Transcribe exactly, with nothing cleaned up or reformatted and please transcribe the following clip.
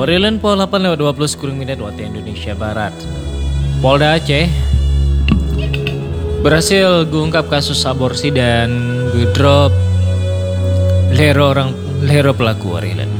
Orilen pukul delapan lewat dua puluh sepuluh menit waktu Indonesia Barat. Polda Aceh berhasil mengungkap kasus aborsi dan ngedrop lero orang lero pelaku Orilen.